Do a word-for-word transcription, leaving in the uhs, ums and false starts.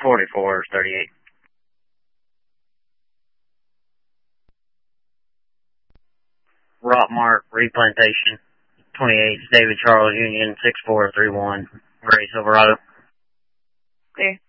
forty-four thirty-eight. Rockmark Replantation, twenty-eight, David Charles Union, six four three one, Gray Silverado. Clear.